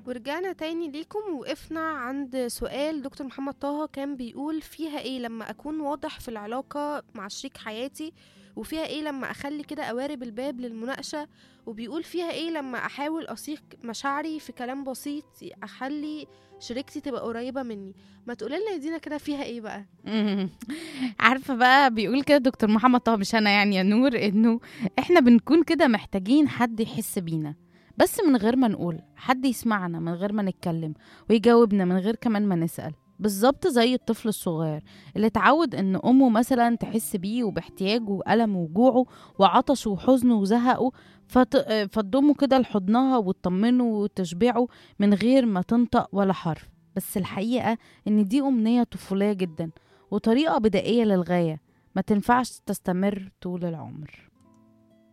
ورجعنا تاني ليكم، وقفنا عند سؤال دكتور محمد طه كان بيقول فيها ايه لما اكون واضح في العلاقة مع شريك حياتي، وفيها ايه لما اخلي كده قوارب الباب للمناقشة، وبيقول فيها ايه لما احاول اصيغ مشاعري في كلام بسيط اخلي شريكتي تبقى قريبة مني. ما تقولي لنا يا دينا كده فيها ايه بقى؟ مم. عارفه بقى بيقول كده دكتور محمد طه، مش انا يعني يا نور، انه احنا بنكون كده محتاجين حد يحس بينا، بس من غير ما نقول، حد يسمعنا من غير ما نتكلم، ويجاوبنا من غير كمان ما نسأل. بالظبط زي الطفل الصغير اللي اتعود ان امه مثلا تحس بيه وباحتياجه وألمه وجوعه وعطشه وحزنه وزهقه، فتضمه كده لحضنها وتطمنه وتشبعه من غير ما تنطق ولا حرف. بس الحقيقة ان دي أمنية طفولية جدا، وطريقة بدائية للغاية، ما تنفعش تستمر طول العمر.